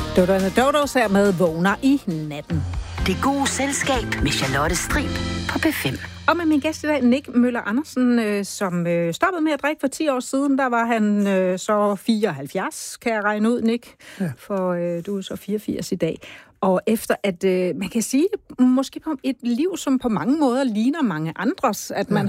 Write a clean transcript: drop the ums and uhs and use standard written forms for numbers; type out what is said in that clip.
Dodos her med Vågner i natten. Det gode selskab med Charlotte Strib på P5. Og med min gæst i dag, Nick Møller Andersen, som stoppede med at drikke for 10 år siden. Der var han så 74, kan jeg regne ud, Nick. Ja. For du er så 84 i dag. Og efter at, man kan sige, måske på et liv, som på mange måder ligner mange andres, at man